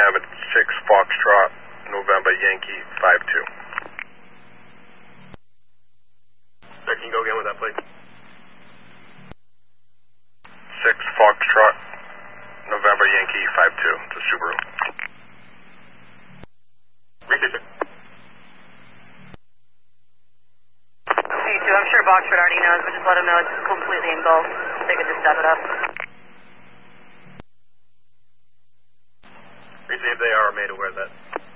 have it 6 Foxtrot, November Yankee 52. Sir, can you go again with that, please? 6 Foxtrot, November Yankee 52, to Subaru. Receive, sir. Hey, too, I'm sure Boxford already knows, but just let him know it's completely engulfed. They could just step it up. Receive, they are made aware of that.